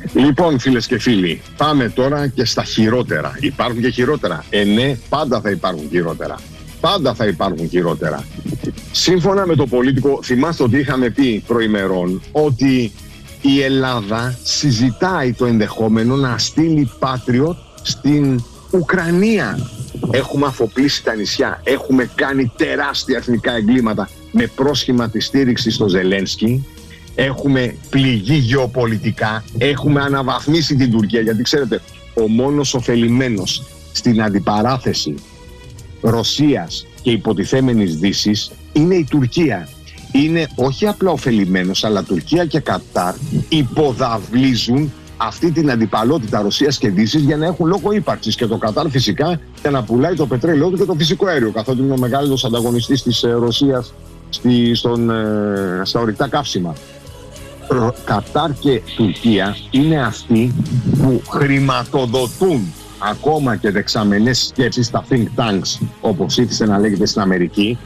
Λοιπόν, φίλες και φίλοι, πάμε τώρα και στα χειρότερα. Υπάρχουν και χειρότερα. Ναι, πάντα θα υπάρχουν χειρότερα. Πάντα θα υπάρχουν χειρότερα. Σύμφωνα με το Πολίτικο, θυμάστε ότι είχαμε πει προημερών ότι η Ελλάδα συζητάει το ενδεχόμενο να στείλει Patriot στην Ουκρανία. Έχουμε αφοπλίσει τα νησιά, έχουμε κάνει τεράστια εθνικά εγκλήματα με πρόσχημα τη στήριξη στο Ζελένσκι. Έχουμε πληγεί γεωπολιτικά, έχουμε αναβαθμίσει την Τουρκία, γιατί ξέρετε, ο μόνος ωφελημένος στην αντιπαράθεση Ρωσίας και υποτιθέμενης Δύσης είναι η Τουρκία. Είναι όχι απλά ωφελημένος, αλλά Τουρκία και Κατάρ υποδαβλίζουν αυτή την αντιπαλότητα Ρωσίας και Δύσης για να έχουν λόγο ύπαρξης, και το Κατάρ φυσικά για να πουλάει το πετρέλαιό του και το φυσικό αέριο, καθότι είναι ο μεγάλος ανταγωνιστής της Ρωσίας στα ορυκτά καύσιμα. Κατάρ και Τουρκία είναι αυτοί που χρηματοδοτούν ακόμα και δεξαμενές σκέψεις στα think tanks, όπως ήθισε να λέγεται στην Αμερική.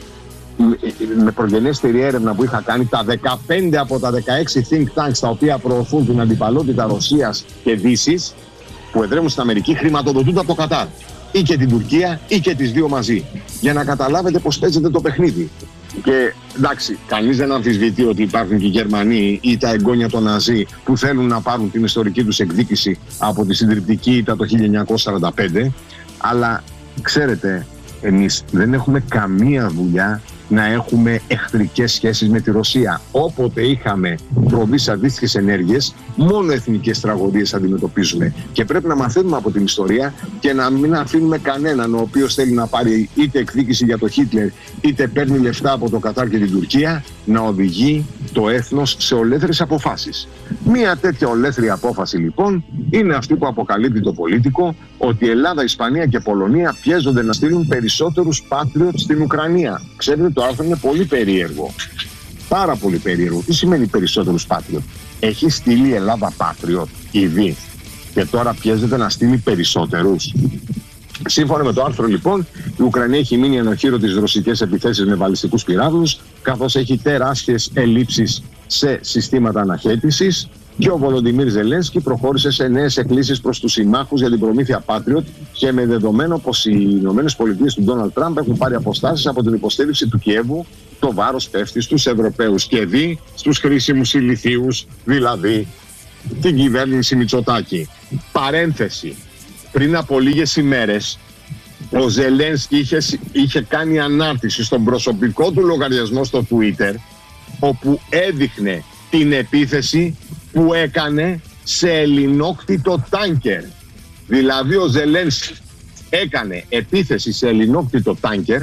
Με προγενέστερη έρευνα που είχα κάνει, τα 15 από τα 16 think tanks τα οποία προωθούν την αντιπαλότητα Ρωσίας και Δύσης που εδρεύουν στην Αμερική χρηματοδοτούνται από το Κατάρ, ή και την Τουρκία ή και τις δύο μαζί, για να καταλάβετε πως παίζεται το παιχνίδι. Και εντάξει, κανείς δεν αμφισβητεί ότι υπάρχουν και οι Γερμανοί ή τα εγγόνια των Ναζί που θέλουν να πάρουν την ιστορική τους εκδίκηση από τη συντριπτική ήττα το 1945, αλλά ξέρετε, εμείς δεν έχουμε καμία δουλειά να έχουμε εχθρικές σχέσεις με τη Ρωσία. Όποτε είχαμε προβεί σε αντίστοιχες ενέργειες, μόνο εθνικές τραγωδίες αντιμετωπίζουμε. Και πρέπει να μαθαίνουμε από την ιστορία και να μην αφήνουμε κανέναν ο οποίος θέλει να πάρει είτε εκδίκηση για τον Χίτλερ, είτε παίρνει λεφτά από το Κατάρ και την Τουρκία, να οδηγεί το έθνος σε ολέθριες αποφάσεις. Μία τέτοια ολέθρια απόφαση λοιπόν είναι αυτή που αποκαλύπτει το Πολίτικο, ότι η Ελλάδα, Ισπανία και Πολωνία πιέζονται να στείλουν περισσότερους Patriot στην Ουκρανία. Ξέρετε, το άρθρο είναι πολύ περίεργο. Πάρα πολύ περίεργο. Τι σημαίνει περισσότερους Patriot? Έχει στείλει η Ελλάδα Patriot ήδη και τώρα πιέζεται να στείλει περισσότερους? Σύμφωνα με το άρθρο λοιπόν, η Ουκρανία έχει μείνει ενοχήρωτη στις ρωσικές επιθέσεις με βαλιστικούς πυράβλους, καθώς έχει τεράστιες ελλείψεις σε συστήματα αναχέτησης, και ο Βολοντιμίρ Ζελένσκι προχώρησε σε νέες εκκλήσεις προς τους συμμάχους για την προμήθεια Patriot, και με δεδομένο πως οι Ηνωμένες Πολιτείες του Ντόναλντ Τραμπ έχουν πάρει αποστάσεις από την υποστήριξη του Κιέβου, το βάρος πέφτει στους Ευρωπαίους και δι στους χρήσιμους ηλιθίους, δηλαδή την κυβέρνηση Μητσοτάκη. Παρένθεση. Πριν από λίγες ημέρες ο Ζελένσκι είχε κάνει ανάρτηση στον προσωπικό του λογαριασμό στο Twitter, όπου έδειχνε την επίθεση που έκανε σε ελληνόκτητο τάνκερ. Δηλαδή ο Ζελένσκι έκανε επίθεση σε ελληνόκτητο τάνκερ,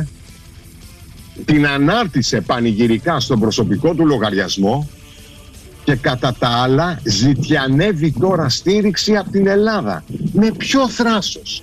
την ανάρτησε πανηγυρικά στον προσωπικό του λογαριασμό και κατά τα άλλα ζητιανεύει τώρα στήριξη από την Ελλάδα. Με ποιο θράσος?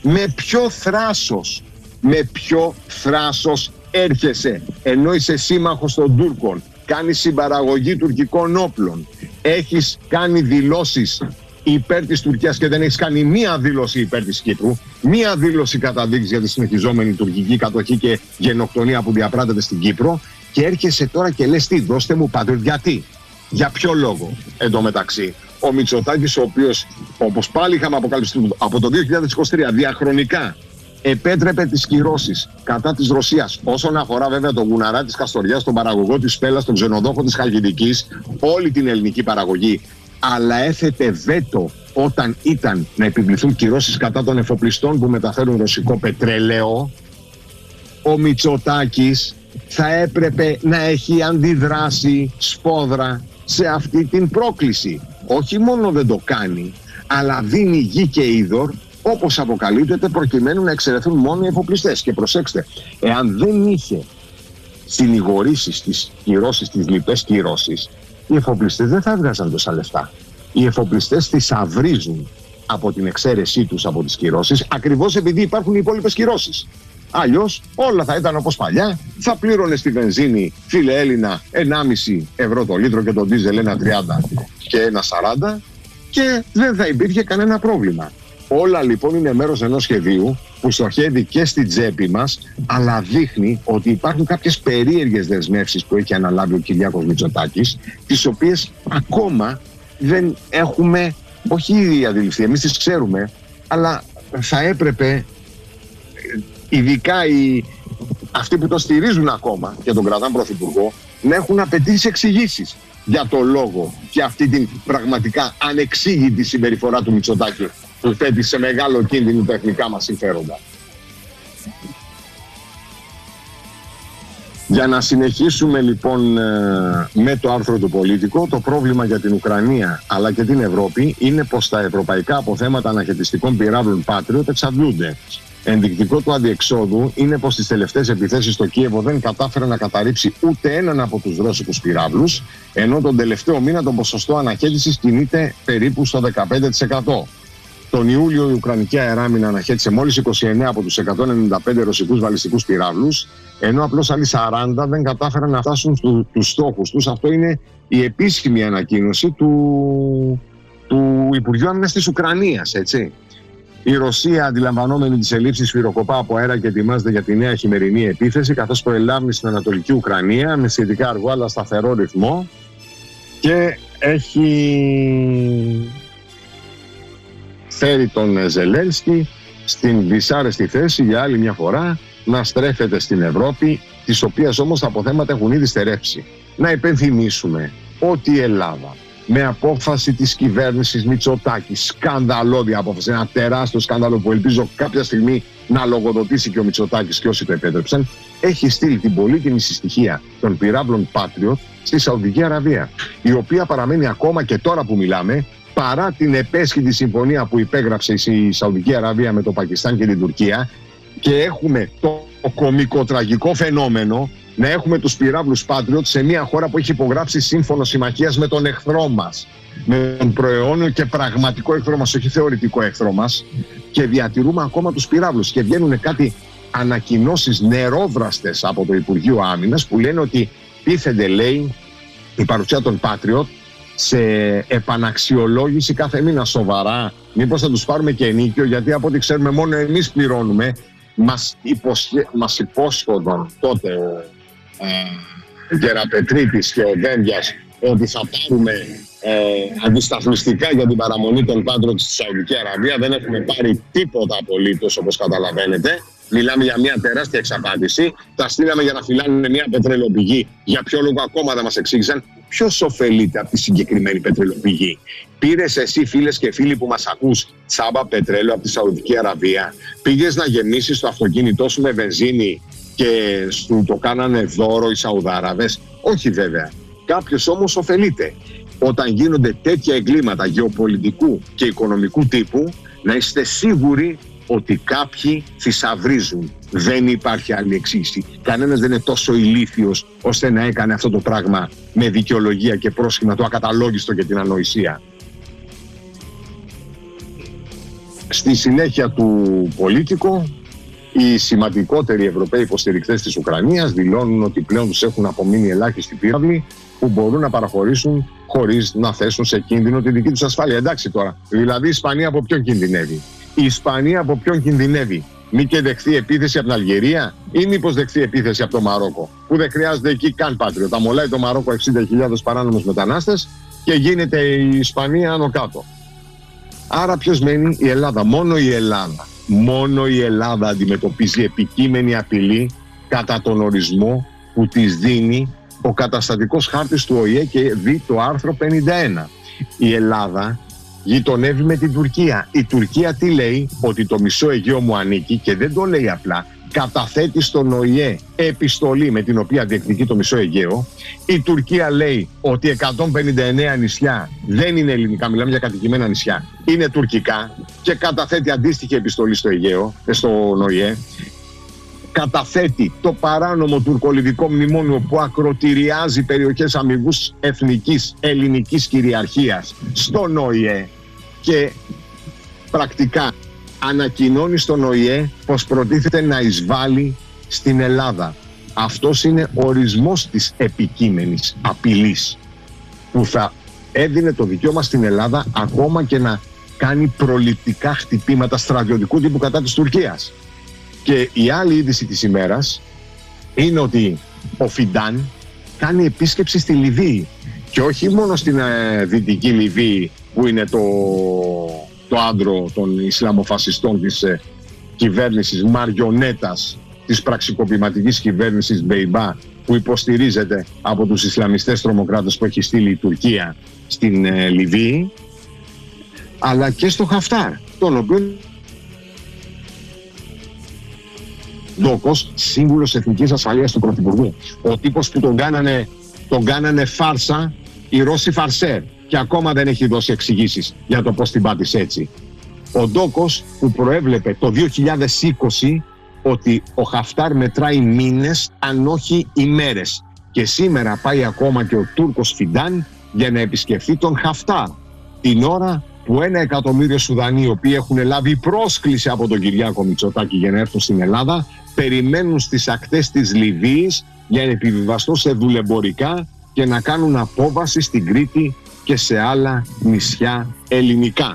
Με ποιο θράσος έρχεσαι, ενώ είσαι σύμμαχος των Τούρκων, κάνεις συμπαραγωγή τουρκικών όπλων, έχεις κάνει δηλώσεις υπέρ της Τουρκίας και δεν έχεις κάνει μία δήλωση υπέρ της Κύπρου, μία δήλωση καταδίκης για τη συνεχιζόμενη τουρκική κατοχή και γενοκτονία που διαπράττεται στην Κύπρο, και έρχεσαι τώρα και λες τι, δώστε μου Patriot? Γιατί? Για ποιο λόγο? Εν τω μεταξύ, ο Μητσοτάκης, ο οποίος, όπως πάλι είχαμε αποκαλυψεί από το 2023, διαχρονικά επέτρεπε τις κυρώσεις κατά της Ρωσίας, όσον αφορά βέβαια τον Γουναρά της Καστοριάς, τον παραγωγό της Σπέλας, τον ξενοδόχο της Χαλκιδικής, όλη την ελληνική παραγωγή, αλλά έθετε βέτο όταν ήταν να επιβληθούν κυρώσεις κατά των εφοπλιστών που μεταφέρουν ρωσικό πετρέλαιο. Ο Μητσοτάκης θα έπρεπε να έχει αντιδράσει σφόδρα σε αυτή την πρόκληση. Όχι μόνο δεν το κάνει, αλλά δίνει γη και είδωρ, όπως αποκαλύπτεται, προκειμένου να εξαιρεθούν μόνο οι εφοπλιστές. Και προσέξτε, εάν δεν είχε συνηγορήσει στις κυρώσεις, τις λοιπές κυρώσεις, οι εφοπλιστές δεν θα έβγαζαν τόσα λεφτά. Οι εφοπλιστές θησαυρίζουν από την εξαίρεσή τους από τις κυρώσεις, ακριβώς επειδή υπάρχουν οι υπόλοιπες κυρώσεις. Αλλιώς όλα θα ήταν όπως παλιά, θα πλήρωνε στη βενζίνη, φίλε Έλληνα, 1,5 ευρώ το λίτρο και το ντίζελ 1,30 και 1,40 και δεν θα υπήρχε κανένα πρόβλημα. Όλα λοιπόν είναι μέρος ενός σχεδίου που στοχεύει και στην τσέπη μας, αλλά δείχνει ότι υπάρχουν κάποιες περίεργες δεσμεύσεις που έχει αναλάβει ο Κυριάκος Μητσοτάκης, τις οποίες ακόμα δεν έχουμε όχι αντιληφθεί, εμείς τις ξέρουμε, αλλά θα έπρεπε ειδικά αυτοί που το στηρίζουν ακόμα και τον κρατάνε πρωθυπουργό να έχουν απαιτήσει εξηγήσεις για το λόγο και αυτή την πραγματικά ανεξήγητη συμπεριφορά του Μητσοτάκη που θέτει σε μεγάλο κίνδυνο τα εθνικά μας συμφέροντα. Για να συνεχίσουμε λοιπόν με το άρθρο του Πολίτικο, το πρόβλημα για την Ουκρανία αλλά και την Ευρώπη είναι πως τα ευρωπαϊκά αποθέματα αναχαιτιστικών πυράβλων Patriot εξαντλούνται. Ενδεικτικό του αδιεξόδου είναι πως στις τελευταίες επιθέσεις στο Κίεβο δεν κατάφερε να καταρρίψει ούτε έναν από τους ρώσικους πυράβλους, ενώ τον τελευταίο μήνα το ποσοστό αναχέτησης κινείται περίπου στο 15%. Τον Ιούλιο η Ουκρανική αεράμινα αναχέτησε μόλις 29 από τους 195 ρωσικούς βαλιστικούς πυράβλους, ενώ απλώς άλλοι 40 δεν κατάφεραν να φτάσουν στους στόχους τους. Αυτό είναι η επίσημη ανακοίνωση του Υπουργείου Άμυνας της Ουκρανίας, έτσι. Η Ρωσία, αντιλαμβανόμενη τις ελλείψεις, σφυροκοπά από αέρα και ετοιμάζεται για τη νέα χειμερινή επίθεση, καθώς προελάβει στην Ανατολική Ουκρανία με σχετικά αργό αλλά σταθερό ρυθμό και έχει φέρει τον Ζελένσκι στην δυσάρεστη θέση για άλλη μια φορά να στρέφεται στην Ευρώπη, της οποίας όμως τα αποθέματα έχουν ήδη στερέψει. Να υπενθυμίσουμε ότι η Ελλάδα, με απόφαση της κυβέρνησης Μητσοτάκη, σκανδαλώδη απόφαση, ένα τεράστιο σκάνδαλο που ελπίζω κάποια στιγμή να λογοδοτήσει και ο Μητσοτάκης και όσοι το επέτρεψαν, έχει στείλει την πολύτιμη συστοιχεία των πυράβλων Patriot στη Σαουδική Αραβία, η οποία παραμένει ακόμα και τώρα που μιλάμε, παρά την επέσχυτη συμφωνία που υπέγραψε η Σαουδική Αραβία με το Πακιστάν και την Τουρκία, και έχουμε το κωμικοτραγικό φαινόμενο να έχουμε τους πυράβλους Patriot σε μια χώρα που έχει υπογράψει σύμφωνο συμμαχίας με τον εχθρό μας, με τον προαιώνιο και πραγματικό εχθρό μας, όχι θεωρητικό εχθρό μας, και διατηρούμε ακόμα τους πυράβλους. Και βγαίνουν κάτι ανακοινώσεις νερόδραστες από το Υπουργείο Άμυνας που λένε ότι τίθενται, λέει, η παρουσία των Patriot σε επαναξιολόγηση κάθε μήνα. Σοβαρά, μήπως θα τους πάρουμε και ενίκιο, γιατί από ό,τι ξέρουμε μόνο εμείς πληρώνουμε. Μας υπόσχονταν τότε ο Γεραπετρίτης και ο Δένδιας ότι θα πάρουμε αντισταθμιστικά για την παραμονή των Patriot στη Σαουδική Αραβία. Δεν έχουμε πάρει τίποτα απολύτως, όπως καταλαβαίνετε. Μιλάμε για μια τεράστια εξαπάτηση. Τα στείλαμε για να φυλάνε μια πετρελαιοπηγή. Για ποιο λόγο ακόμα δεν μας εξήγησαν. Ποιος ωφελείται από τη συγκεκριμένη πετρελαιοπηγή? Πήρες εσύ, φίλες και φίλοι που μας ακούς, τσάμπα πετρέλαιο από τη Σαουδική Αραβία? Πήγες να γεμίσεις το αυτοκίνητό σου με βενζίνη και σου το κάνανε δώρο οι Σαουδάραβες? Όχι βέβαια. Κάποιος όμως ωφελείται. Όταν γίνονται τέτοια εγκλήματα γεωπολιτικού και οικονομικού τύπου, να είστε σίγουροι ότι κάποιοι θησαυρίζουν. Δεν υπάρχει άλλη εξήγηση. Κανένας δεν είναι τόσο ηλίθιος ώστε να έκανε αυτό το πράγμα με δικαιολογία και πρόσχημα το ακαταλόγιστο και την ανοησία. Στη συνέχεια του Πολίτικο, οι σημαντικότεροι Ευρωπαίοι υποστηρικτές της Ουκρανίας δηλώνουν ότι πλέον τους έχουν απομείνει ελάχιστοι πύραυλοι που μπορούν να παραχωρήσουν χωρίς να θέσουν σε κίνδυνο τη δική τους ασφάλεια. Εντάξει τώρα, δηλαδή η Ισπανία από ποιον κινδυνεύει? Η Ισπανία από ποιον κινδυνεύει? Μη και δεχθεί επίθεση από την Αλγερία ή μήπως δεχθεί επίθεση από το Μαρόκο, που δεν χρειάζεται εκεί καν Patriot? Τα μολάει το Μαρόκο 60.000 παράνομους μετανάστες και γίνεται η Ισπανία άνω κάτω. Άρα ποιος μένει? Η Ελλάδα. Μόνο η Ελλάδα. Μόνο η Ελλάδα αντιμετωπίζει επικείμενη απειλή κατά τον ορισμό που της δίνει ο καταστατικός χάρτης του ΟΗΕ και δει το άρθρο 51. Η Ελλάδα γειτονεύει με την Τουρκία. Η Τουρκία τι λέει? Ότι το μισό Αιγαίο μου ανήκει, και δεν το λέει απλά. Καταθέτει στον ΟΗΕ επιστολή με την οποία διεκδικεί το μισό Αιγαίο. Η Τουρκία λέει ότι 159 νησιά δεν είναι ελληνικά, μιλάμε για κατοικημένα νησιά, είναι τουρκικά, και καταθέτει αντίστοιχη επιστολή στο Αιγαίο, στον ΟΗΕ. Καταθέτει το παράνομο τουρκολιβικό μνημόνιο που ακροτηριάζει περιοχές αμοιβούς εθνικής ελληνικής κυριαρχίας στον ΟΗΕ, και πρακτικά ανακοινώνει στον ΟΗΕ πως προτίθεται να εισβάλλει στην Ελλάδα. Αυτός είναι ορισμός της επικείμενης απειλής που θα έδινε το δικαίωμα στην Ελλάδα ακόμα και να κάνει προληπτικά χτυπήματα στρατιωτικού τύπου κατά της Τουρκίας. Και η άλλη είδηση της ημέρας είναι ότι ο Φιντάν κάνει επίσκεψη στη Λιβύη, και όχι μόνο στην δυτική Λιβύη που είναι το άντρο των Ισλαμοφασιστών της κυβέρνησης μαριονέτας της πραξικοπηματικής κυβέρνησης Μπεϊμπά, που υποστηρίζεται από τους Ισλαμιστές τρομοκράτες που έχει στείλει η Τουρκία στην Λιβύη, αλλά και στο Χαφτάρ, τον οποίο Ντόκος, σύμβουλος Εθνικής Ασφαλείας του Πρωθυπουργού, ο τύπος που τον κάνανε φάρσα οι Ρώσοι φαρσέρ, και ακόμα δεν έχει δώσει εξηγήσεις για το πώς την πάτησε έτσι. Ο Ντόκος που προέβλεπε το 2020 ότι ο Χαφτάρ μετράει μήνες αν όχι ημέρες, και σήμερα πάει ακόμα και ο Τούρκος Φιντάν για να επισκεφθεί τον Χαφτάρ την ώρα που 1 εκατομμύριο Σουδανοί, οι οποίοι έχουν λάβει πρόσκληση από τον Κυριάκο Μητσοτάκη για να έρθουν στην Ελλάδα, περιμένουν στις ακτές της Λιβύης για να επιβιβαστούν σε δουλεμπορικά και να κάνουν απόβαση στην Κρήτη και σε άλλα νησιά ελληνικά.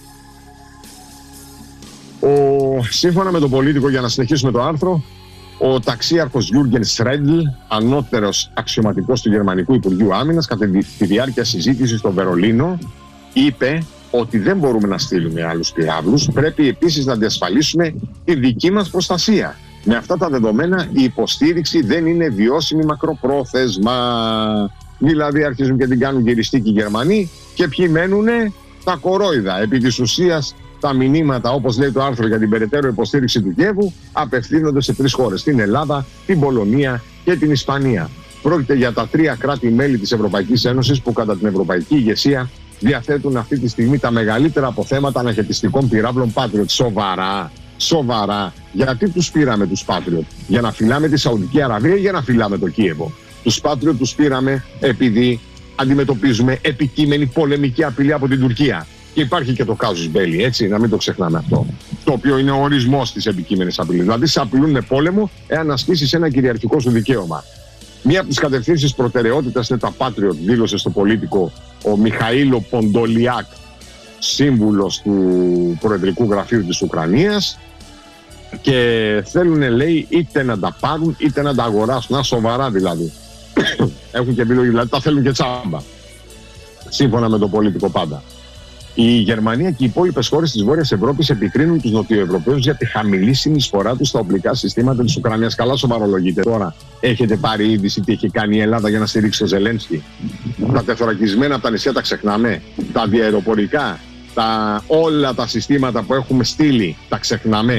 Σύμφωνα με τον Πολίτικο, για να συνεχίσουμε το άρθρο, ο ταξίαρχος Γιούργεν Σρέντλ, ανώτερος αξιωματικός του Γερμανικού Υπουργείου Άμυνας, κατά τη διάρκεια συζήτησης στο Βερολίνο, είπε ότι δεν μπορούμε να στείλουμε άλλους πυράβλους, πρέπει επίσης να διασφαλίσουμε τη δική μας προστασία. Με αυτά τα δεδομένα η υποστήριξη δεν είναι βιώσιμη μακροπρόθεσμα. Δηλαδή αρχίζουν και την κάνουν γυριστική οι Γερμανοί, και ποιοι μένουνε? Τα κορόιδα. Επί της ουσίας τα μηνύματα, όπως λέει το άρθρο, για την περαιτέρω υποστήριξη του Κιέβου απευθύνονται σε 3 χώρες: την Ελλάδα, την Πολωνία και την Ισπανία. Πρόκειται για τα 3 κράτη-μέλη της Ευρωπαϊκής Ένωσης που κατά την ευρωπαϊκή ηγεσία διαθέτουν αυτή τη στιγμή τα μεγαλύτερα αποθέματα αναχαιτιστικών πυράβλων Patriot. Σοβαρά. Γιατί τους πήραμε τους Patriot? Για να φυλάμε τη Σαουδική Αραβία ή για να φυλάμε το Κίεβο? Τους Patriot τους πήραμε επειδή αντιμετωπίζουμε επικείμενη πολεμική απειλή από την Τουρκία. Και υπάρχει και το casus belli, έτσι, να μην το ξεχνάμε αυτό. Το οποίο είναι ο ορισμός της επικείμενης απειλής. Δηλαδή, σε απειλούν με πόλεμο εάν ασκήσεις ένα κυριαρχικό σου δικαίωμα. Μία από τις κατευθύνσεις προτεραιότητας είναι τα Patriot, δήλωσε στο Πολίτικο ο Μιχαήλο Ποντολιάκ, σύμβουλος του Προεδρικού Γραφείου της Ουκρανίας, και θέλουν, λέει, είτε να τα πάρουν είτε να τα αγοράσουν. Σοβαρά δηλαδή. Έχουν και επιλογή, δηλαδή τα θέλουν και τσάμπα. Σύμφωνα με το Πολίτικο πάντα. Η Γερμανία και οι υπόλοιπες χώρες της Βόρειας Ευρώπης επικρίνουν τους Νοτιοευρωπαίους για τη χαμηλή συνεισφορά τους στα οπλικά συστήματα της Ουκρανίας. Καλά σοβαρολογείτε τώρα? Έχετε πάρει είδηση τι έχει κάνει η Ελλάδα για να στηρίξει τον Ζελένσκι? Τα τεθωρακισμένα από τα νησιά τα ξεχνάμε? Τα διαεροπορικά, όλα τα συστήματα που έχουμε στείλει τα ξεχνάμε?